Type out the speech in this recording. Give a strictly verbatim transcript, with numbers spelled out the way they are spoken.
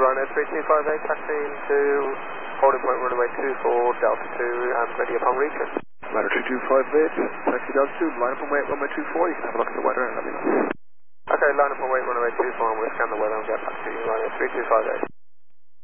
Ryanair three two five eight, taxiing to holding point runway two four, Delta two, and ready upon reaching. Ryanair three two five eight, taxi Delta two, line up and wait runway two four, you can have a look at the weather and let me know. Okay, line up and wait runway two four, and we'll scan the weather and get back to you, Ryanair three two five eight.